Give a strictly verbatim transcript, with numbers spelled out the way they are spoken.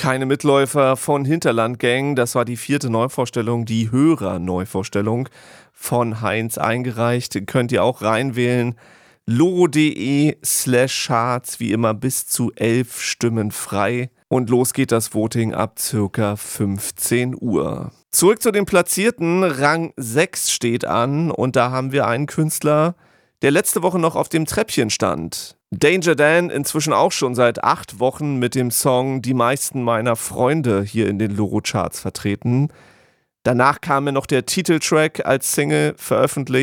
Keine Mitläufer von Hinterland Gang, das war die vierte Neuvorstellung, die Hörer-Neuvorstellung von Heinz eingereicht. Könnt ihr auch reinwählen. loro.de slash charts, wie immer bis zu elf Stimmen frei. Und los geht das Voting ab circa fünfzehn Uhr. Zurück zu den Platzierten. Rang sechs steht an und da haben wir einen Künstler, der letzte Woche noch auf dem Treppchen stand. Danger Dan, inzwischen auch schon seit acht Wochen mit dem Song Die meisten meiner Freunde hier in den Loro-Charts vertreten. Danach kam mir noch der Titeltrack als Single veröffentlicht.